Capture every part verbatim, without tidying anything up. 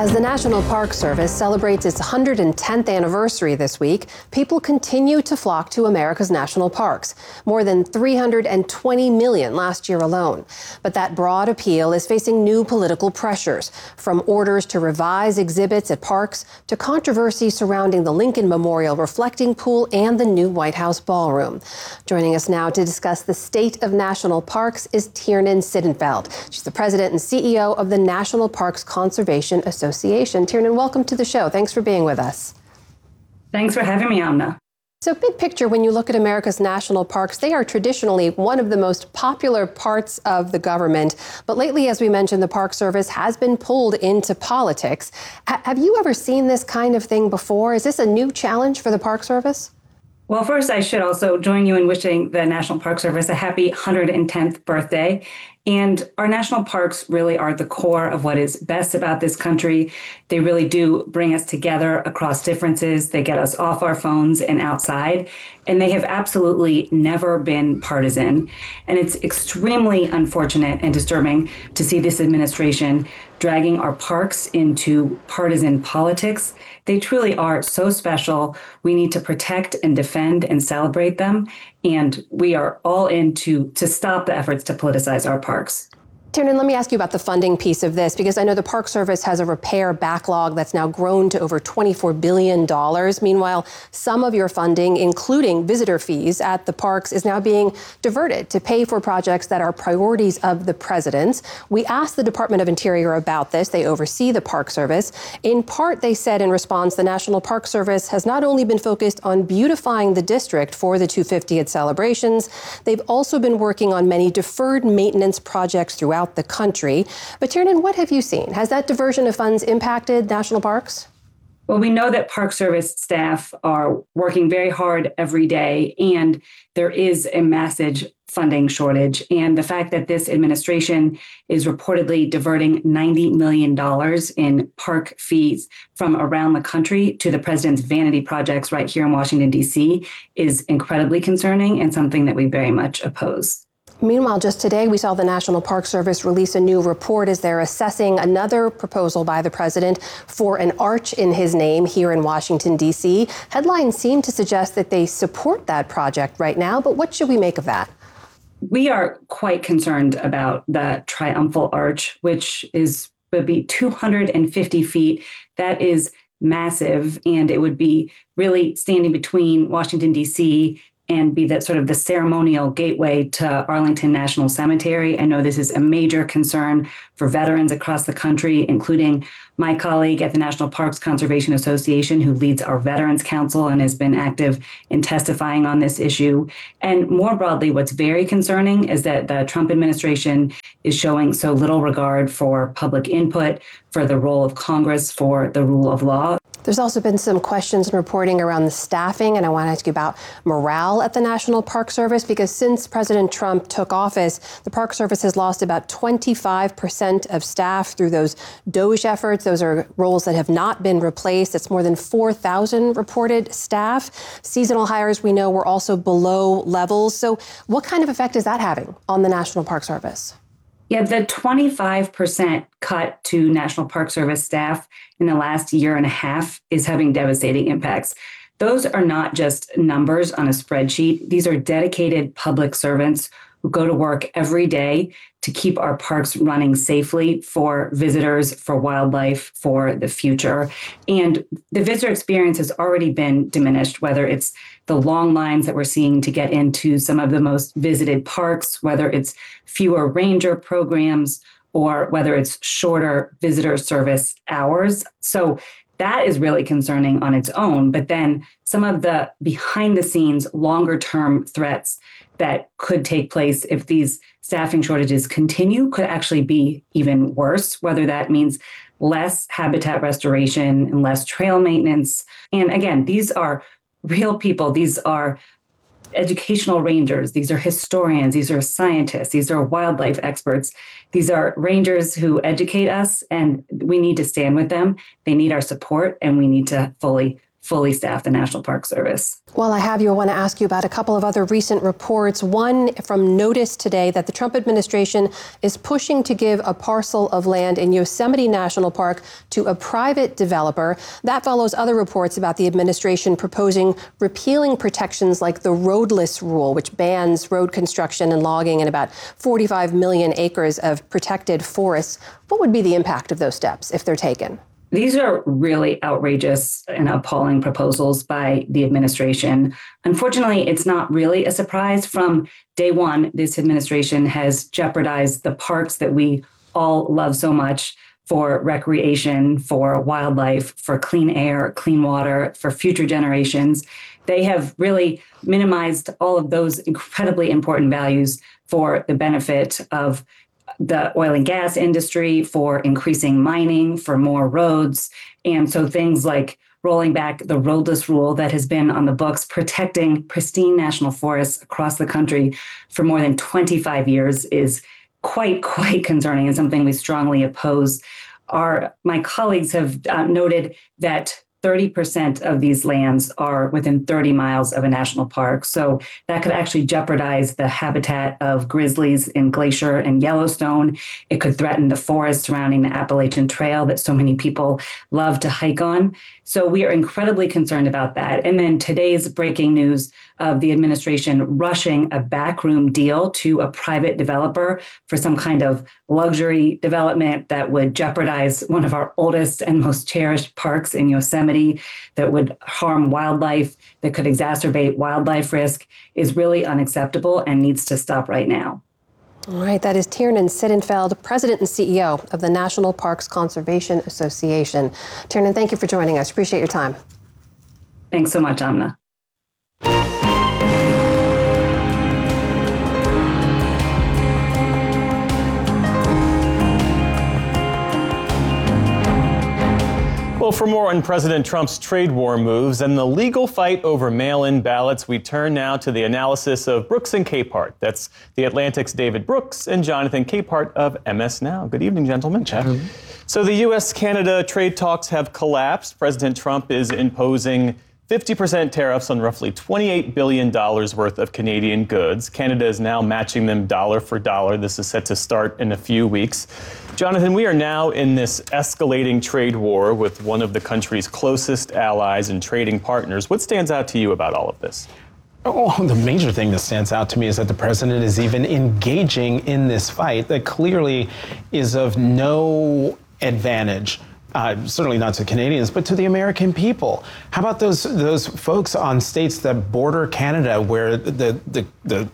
As the National Park Service celebrates its one hundred tenth anniversary this week, people continue to flock to America's national parks, more than three hundred twenty million last year alone. But that broad appeal is facing new political pressures, from orders to revise exhibits at parks to controversy surrounding the Lincoln Memorial Reflecting Pool and the new White House ballroom. Joining us now to discuss the state of national parks is Tiernan Sittenfeld. She's the president and C E O of the National Parks Conservation Association. Association. Tiernan, welcome to the show. Thanks for being with us. Thanks for having me, Amna. So big picture, when you look at America's national parks, they are traditionally one of the most popular parts of the government. But lately, as we mentioned, the Park Service has been pulled into politics. H- have you ever seen this kind of thing before? Is this a new challenge for the Park Service? Well, first, I should also join you in wishing the National Park Service a happy one hundred tenth birthday. And our national parks really are the core of what is best about this country. They really do bring us together across differences. They get us off our phones and outside. And they have absolutely never been partisan. And it's extremely unfortunate and disturbing to see this administration dragging our parks into partisan politics. They truly are so special. We need to protect and defend and celebrate them. And we are all in to, to stop the efforts to politicize our parks. Tiernan, let me ask you about the funding piece of this, because I know the Park Service has a repair backlog that's now grown to over twenty-four billion dollars. Meanwhile, some of your funding, including visitor fees at the parks, is now being diverted to pay for projects that are priorities of the president's. We asked the Department of Interior about this. They oversee the Park Service. In part, they said in response, the National Park Service has not only been focused on beautifying the district for the two hundred fiftieth celebrations, they've also been working on many deferred maintenance projects throughout the country. But Tiernan, what have you seen? Has that diversion of funds impacted national parks? Well, we know that Park Service staff are working very hard every day, and there is a massive funding shortage. And the fact that this administration is reportedly diverting ninety million dollars in park fees from around the country to the president's vanity projects right here in Washington, D C is incredibly concerning and something that we very much oppose. Meanwhile, just today, we saw the National Park Service release a new report as they're assessing another proposal by the president for an arch in his name here in Washington, D C. Headlines seem to suggest that they support that project right now, but what should we make of that? We are quite concerned about the Triumphal Arch, which is would be two hundred fifty feet. That is massive, and it would be really standing between Washington, D C and be that sort of the ceremonial gateway to Arlington National Cemetery. I know this is a major concern for veterans across the country, including my colleague at the National Parks Conservation Association, who leads our Veterans Council and has been active in testifying on this issue. And more broadly, what's very concerning is that the Trump administration is showing so little regard for public input, for the role of Congress, for the rule of law. There's also been some questions and reporting around the staffing, and I want to ask you about morale at the National Park Service, because since President Trump took office, the Park Service has lost about twenty-five percent of staff through those DOGE efforts. Those are roles that have not been replaced. It's more than four thousand reported staff. Seasonal hires, we know, were also below levels. So what kind of effect is that having on the National Park Service? Yeah, the twenty-five percent cut to National Park Service staff in the last year and a half is having devastating impacts. Those are not just numbers on a spreadsheet. These are dedicated public servants who go to work every day to keep our parks running safely for visitors, for wildlife, for the future. And the visitor experience has already been diminished, whether it's the long lines that we're seeing to get into some of the most visited parks, whether it's fewer ranger programs, or whether it's shorter visitor service hours. So that is really concerning on its own. But then some of the behind the scenes, longer term threats that could take place if these staffing shortages continue could actually be even worse, whether that means less habitat restoration and less trail maintenance. And again, these are real people. These are educational rangers. These are historians. These are scientists. These are wildlife experts. These are rangers who educate us, and we need to stand with them. They need our support, and we need to fully fully staff the National Park Service. While I have you, I want to ask you about a couple of other recent reports. One from Notice today that the Trump administration is pushing to give a parcel of land in Yosemite National Park to a private developer. That follows other reports about the administration proposing repealing protections like the roadless rule, which bans road construction and logging in about forty-five million acres of protected forests. What would be the impact of those steps if they're taken? These are really outrageous and appalling proposals by the administration. Unfortunately, it's not really a surprise. From day one, this administration has jeopardized the parks that we all love so much for recreation, for wildlife, for clean air, clean water, for future generations. They have really minimized all of those incredibly important values for the benefit of the oil and gas industry, for increasing mining, for more roads. And so things like rolling back the roadless rule that has been on the books, protecting pristine national forests across the country for more than twenty-five years is quite, quite concerning and something we strongly oppose. Our, my colleagues have uh, noted that thirty percent of these lands are within thirty miles of a national park. So that could actually jeopardize the habitat of grizzlies in Glacier and Yellowstone. It could threaten the forest surrounding the Appalachian Trail that so many people love to hike on. So we are incredibly concerned about that. And then today's breaking news of the administration rushing a backroom deal to a private developer for some kind of luxury development that would jeopardize one of our oldest and most cherished parks in Yosemite, that would harm wildlife, that could exacerbate wildlife risk, is really unacceptable and needs to stop right now. All right, that is Tiernan Sittenfeld, President and C E O of the National Parks Conservation Association. Tiernan, thank you for joining us. Appreciate your time. Thanks so much, Amna. Well, for more on President Trump's trade war moves and the legal fight over mail-in ballots, we turn now to the analysis of Brooks and Capehart. That's The Atlantic's David Brooks and Jonathan Capehart of M S Now. Good evening, gentlemen. Mm-hmm. So the U S Canada trade talks have collapsed. President Trump is imposing fifty percent tariffs on roughly twenty-eight billion dollars worth of Canadian goods. Canada is now matching them dollar for dollar. This is set to start in a few weeks. Jonathan, we are now in this escalating trade war with one of the country's closest allies and trading partners. What stands out to you about all of this? Oh, the major thing that stands out to me is that the president is even engaging in this fight that clearly is of no advantage. Uh, certainly not to Canadians, but to the American people. How about those those folks on states that border Canada, where the the the,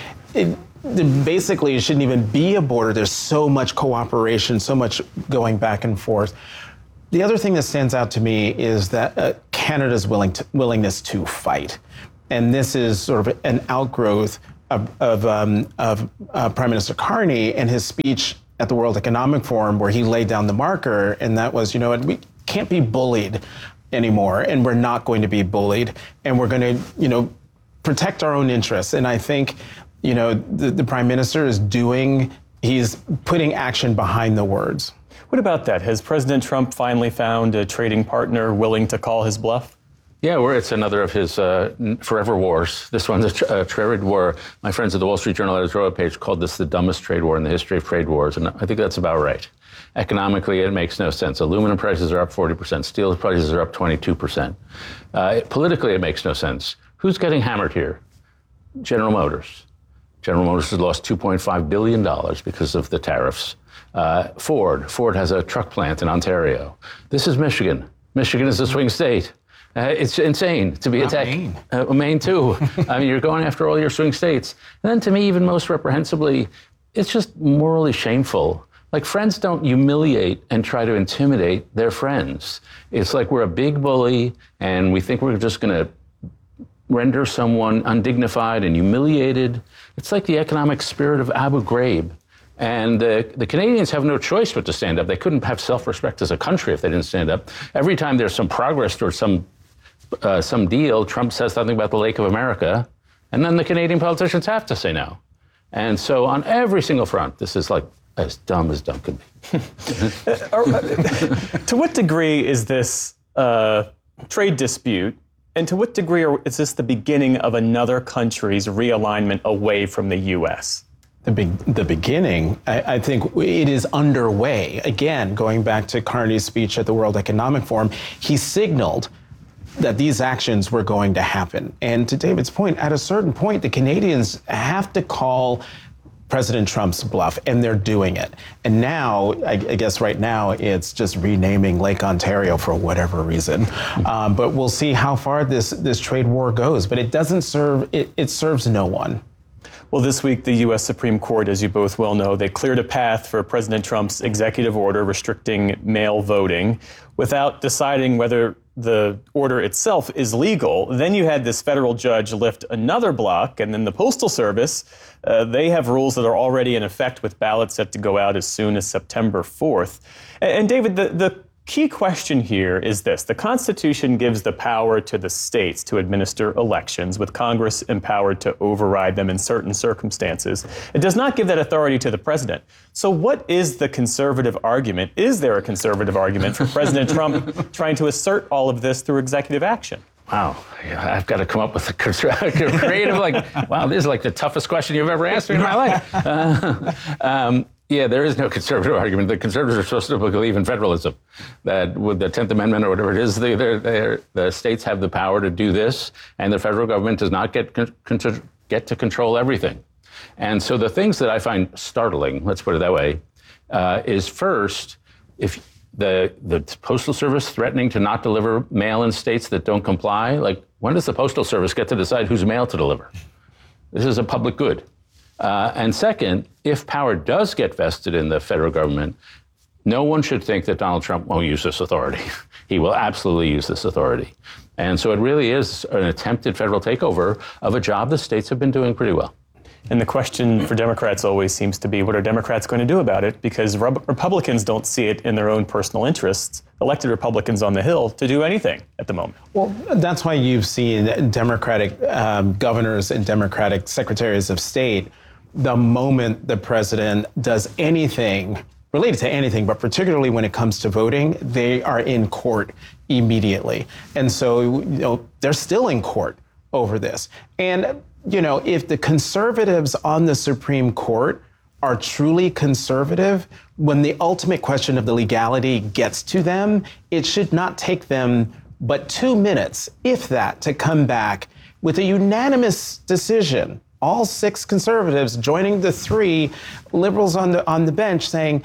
it, the basically it shouldn't even be a border. There's so much cooperation, so much going back and forth. The other thing that stands out to me is that uh, Canada's willing to, willingness to fight, and this is sort of an outgrowth of of, um, of uh, Prime Minister Carney and his speech at the World Economic Forum, where he laid down the marker, and that was, you know, we can't be bullied anymore, and we're not going to be bullied, and we're going to, you know, protect our own interests. And I think, you know, the, the Prime Minister is doing, he's putting action behind the words. What about that? Has President Trump finally found a trading partner willing to call his bluff? Yeah, well, it's another of his uh, forever wars. This one's a, tra- a trade war. My friends at the Wall Street Journal editorial page called this the dumbest trade war in the history of trade wars, and I think that's about right. Economically, it makes no sense. Aluminum prices are up forty percent. Steel prices are up twenty-two percent. Uh, politically, it makes no sense. Who's getting hammered here? General Motors. General Motors has lost two point five billion dollars because of the tariffs. Uh, Ford. Ford has a truck plant in Ontario. This is Michigan. Michigan is a swing state. Uh, it's insane to be attacked. Maine. Uh, Maine, too. I mean, you're going after all your swing states. And then to me, even most reprehensibly, it's just morally shameful. Like, friends don't humiliate and try to intimidate their friends. It's like we're a big bully and we think we're just going to render someone undignified and humiliated. It's like the economic spirit of Abu Ghraib. And uh, the Canadians have no choice but to stand up. They couldn't have self-respect as a country if they didn't stand up. Every time there's some progress towards some Uh, some deal, Trump says something about the Lake of America, and then the Canadian politicians have to say no. And so on every single front, this is like as dumb as dumb could be. To what degree is this uh, trade dispute? And to what degree are, is this the beginning of another country's realignment away from the U S? The, be- the beginning, I, I think it is underway. Again, going back to Carney's speech at the World Economic Forum, he signaled that these actions were going to happen. And to David's point, at a certain point, the Canadians have to call President Trump's bluff, and they're doing it. And now, I, I guess right now, it's just renaming Lake Ontario for whatever reason. Um, but we'll see how far this, this trade war goes. But it doesn't serve, it, it serves no one. Well, this week, the U S Supreme Court, as you both well know, they cleared a path for President Trump's executive order restricting mail voting without deciding whether the order itself is legal. Then you had this federal judge lift another block, and then the Postal Service, uh, they have rules that are already in effect with ballots set to go out as soon as September fourth. And, and David, the, the key question here is this. The Constitution gives the power to the states to administer elections, with Congress empowered to override them in certain circumstances. It does not give that authority to the president. So what is the conservative argument? Is there a conservative argument for President Trump trying to assert all of this through executive action? Wow, I've got to come up with a creative, like, wow, this is like the toughest question you've ever asked me in my life. Uh, um, Yeah, there is no conservative argument. The conservatives are supposed to believe in federalism, that with the tenth Amendment or whatever it is, they, they're, they're, the states have the power to do this, and the federal government does not get, con- get to control everything. And so the things that I find startling, let's put it that way, uh, is first, if the, the Postal Service threatening to not deliver mail in states that don't comply, like, when does the Postal Service get to decide whose mail to deliver? This is a public good. Uh, and second, if power does get vested in the federal government, no one should think that Donald Trump won't use this authority. He will absolutely use this authority. And so it really is an attempted federal takeover of a job the states have been doing pretty well. And the question for Democrats always seems to be, what are Democrats going to do about it? Because Re- Republicans don't see it in their own personal interests, elected Republicans on the Hill, to do anything at the moment. Well, that's why you've seen Democratic um, governors and Democratic secretaries of state, the moment the president does anything related to anything, but particularly when it comes to voting, they are in court immediately. And so, you know, they're still in court over this. And, you know, if the conservatives on the Supreme Court are truly conservative, when the ultimate question of the legality gets to them, it should not take them but two minutes, if that, to come back with a unanimous decision. All six conservatives joining the three liberals on the on the bench saying,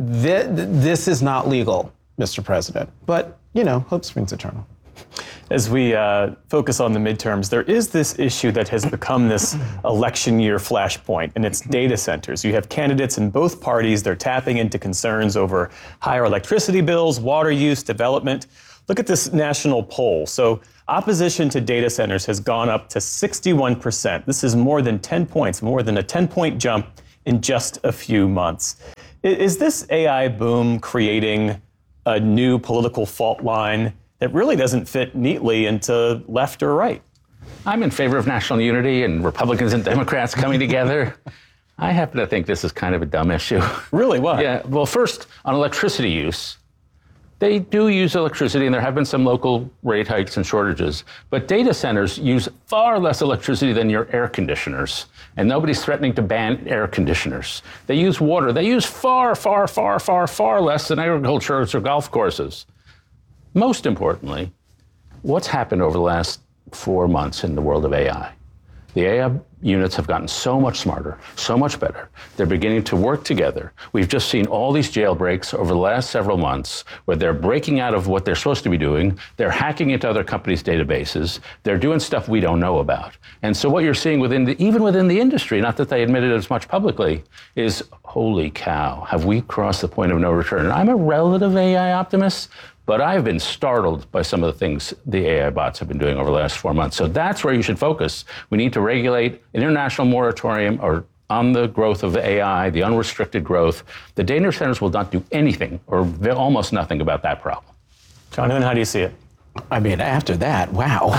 this is not legal, Mister President. But, you know, hope springs eternal. As we uh, focus on the midterms, there is this issue that has become this election year flashpoint, and it's data centers. You have candidates in both parties. They're tapping into concerns over higher electricity bills, water use, development. Look at this national poll. So opposition to data centers has gone up to sixty-one percent. This is more than ten points, more than a ten-point jump in just a few months. Is this A I boom creating a new political fault line that really doesn't fit neatly into left or right? I'm in favor of national unity and Republicans and Democrats coming together. I happen to think this is kind of a dumb issue. Really? Why? Yeah, well, first, on electricity use, they do use electricity, and there have been some local rate hikes and shortages. But data centers use far less electricity than your air conditioners, and nobody's threatening to ban air conditioners. They use water. They use far, far, far, far, far less than agriculture or golf courses. Most importantly, what's happened over the last four months in the world of A I? The A I units have gotten so much smarter, so much better. They're beginning to work together. We've just seen all these jailbreaks over the last several months where they're breaking out of what they're supposed to be doing. They're hacking into other companies' databases. They're doing stuff we don't know about. And so what you're seeing within the, even within the industry, not that they admit it as much publicly, is holy cow, have we crossed the point of no return? And I'm a relative A I optimist, but I've been startled by some of the things the A I bots have been doing over the last four months. So that's where you should focus. We need to regulate an international moratorium or on the growth of A I, the unrestricted growth. The data centers will not do anything or almost nothing about that problem. Jonathan, how do you see it? I mean, after that, wow.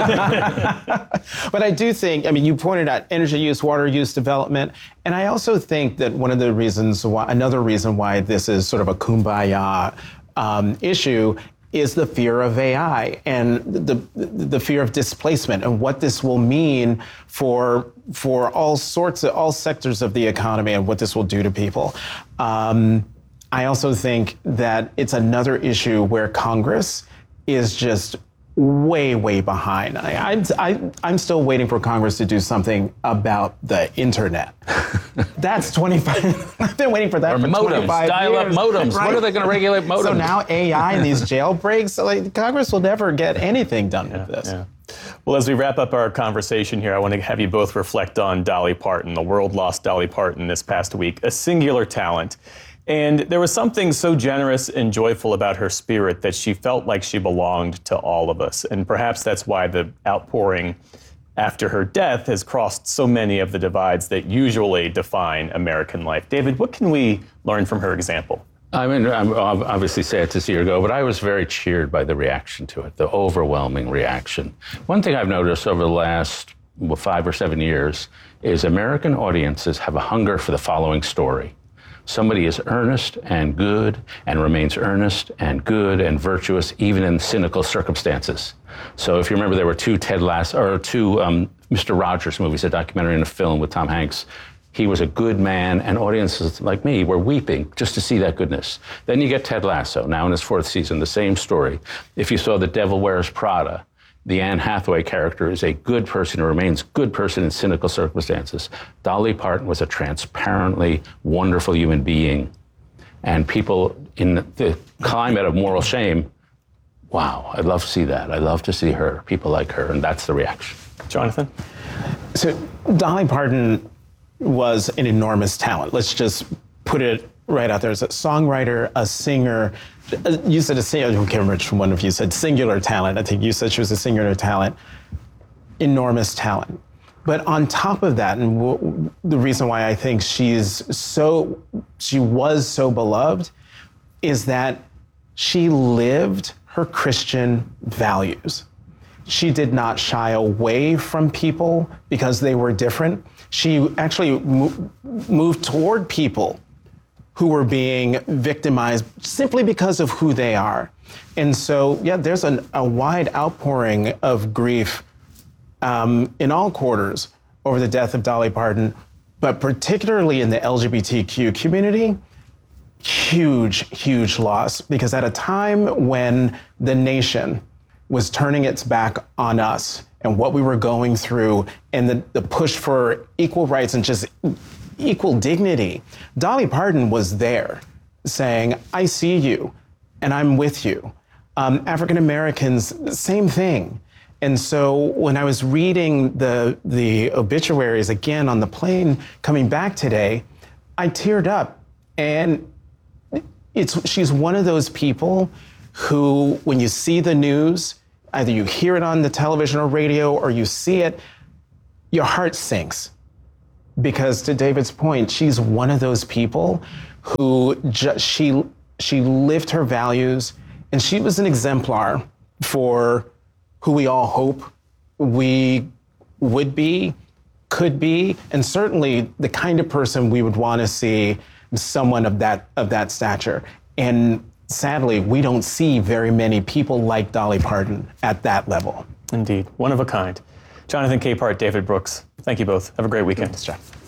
But I do think, I mean, you pointed out energy use, water use, development. And I also think that one of the reasons why, another reason why this is sort of a kumbaya Um, issue is the fear of A I and the the fear of displacement and what this will mean for for all sorts of all sectors of the economy and what this will do to people. Um, I also think that it's another issue where Congress is just way, way behind. I, I'm, I, I'm still waiting for Congress to do something about the internet. That's twenty-five. I've been waiting for that Or for modems, twenty-five dial-up years. modems. Right? When are they going to regulate modems? So now A I and these jailbreaks, so like, Congress will never get anything done Yeah, with this. yeah. Well, as we wrap up our conversation here, I want to have you both reflect on Dolly Parton. The world lost Dolly Parton this past week, a singular talent. And there was something so generous and joyful about her spirit that she felt like she belonged to all of us. And perhaps that's why the outpouring after her death has crossed so many of the divides that usually define American life. David, what can we learn from her example? I mean, I'm obviously sad to see her go, but I was very cheered by the reaction to it, the overwhelming reaction. One thing I've noticed over the last well, five or seven years is American audiences have a hunger for the following story. Somebody is earnest and good and remains earnest and good and virtuous even in cynical circumstances. So if you remember, there were two Ted Lasso or two um, Mister Rogers movies, a documentary and a film with Tom Hanks. He was a good man, and audiences like me were weeping just to see that goodness. Then you get Ted Lasso, now in his fourth season, the same story. If you saw The Devil Wears Prada, the Anne Hathaway character is a good person who remains good person in cynical circumstances. Dolly Parton was a transparently wonderful human being. And people in the climate of moral shame, wow, I'd love to see that. I'd love to see her, people like her, and that's the reaction. Jonathan? So Dolly Parton was an enormous talent. Let's just put it right out there as a songwriter, a singer. You said a singer, I can't remember which one of you said singular talent. I think you said she was a singular talent. Enormous talent. But on top of that, and w- the reason why I think she's so, she was so beloved is that she lived her Christian values. She did not shy away from people because they were different. She actually mo- moved toward people who were being victimized simply because of who they are. And so, yeah, there's an, a wide outpouring of grief um, in all quarters over the death of Dolly Parton, but particularly in the L G B T Q community, huge, huge loss. Because at a time when the nation was turning its back on us and what we were going through and the, the push for equal rights and just equal dignity, Dolly Parton was there saying, I see you and I'm with you. Um, African Americans, same thing. And so when I was reading the, the obituaries again on the plane coming back today, I teared up. And it's she's one of those people who, when you see the news, either you hear it on the television or radio or you see it, your heart sinks. Because to David's point, she's one of those people who just, she, she lived her values, and she was an exemplar for who we all hope we would be, could be, and certainly the kind of person we would want to see someone of that of that stature. And sadly, we don't see very many people like Dolly Parton at that level. Indeed, one of a kind. Jonathan Capehart, David Brooks, thank you both. Have a great weekend. Thanks, Jeff.